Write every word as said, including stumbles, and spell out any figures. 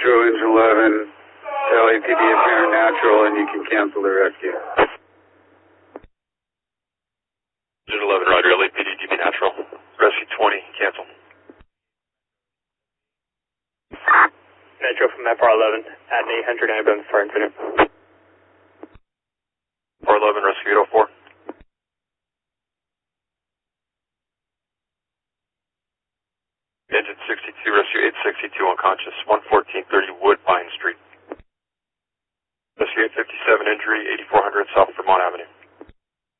Metro Engine eleven, tell A P D apparent natural, and you can cancel the rescue. Engine eleven, Roger, L A P D, D P natural. Rescue twenty, cancel. Metro from F R eleven, add an eight hundred ambulance for infinite. F R eleven, rescue eight oh four. Engine sixty-two, rescue eight sixty-two, unconscious, one fourteen thirty Woodbine Street. Rescue eight fifty-seven, injury, eighty-four hundred South Vermont Avenue.